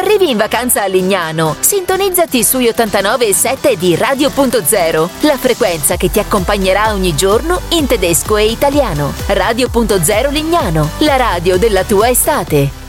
Arrivi in vacanza a Lignano, sintonizzati sui 89,7 di Radio.0, la frequenza che ti accompagnerà ogni giorno in tedesco e italiano. Radio.0 Lignano, la radio della tua estate.